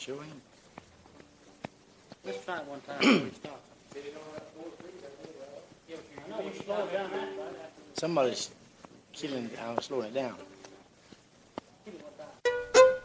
Sure ain't. Let's try it one time before we stop. I know we slow it down after. Somebody's slowing it down.